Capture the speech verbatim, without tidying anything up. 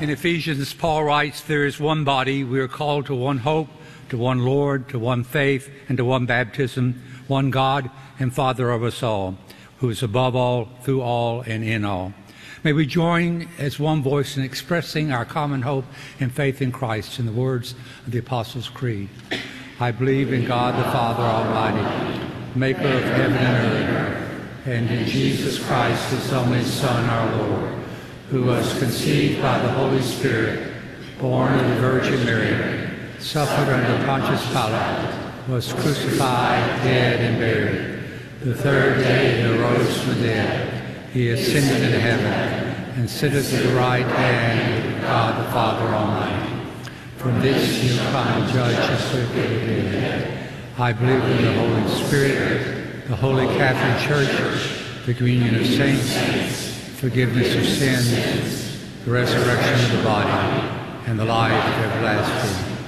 in Ephesians, Paul writes, there is one body, we are called to one hope, to one Lord, to one faith, and to one baptism, one God and Father of us all, who is above all, through all, and in all. May we join as one voice in expressing our common hope and faith in Christ in the words of the Apostles' Creed. I believe in God the Father Almighty, maker of heaven and earth, and in Jesus Christ, his only Son, our Lord, who was conceived by the Holy Spirit, born of the Virgin Mary, suffered under Pontius Pilate, was crucified, dead, and buried. The third day he arose from the dead. He ascended into heaven, and sitteth at the right hand of God the Father Almighty. From this he will come and judge the quick and the dead. I believe in the Holy Spirit, the Holy Catholic Church, the communion of saints, forgiveness of sins, the resurrection of the body, and the life everlasting.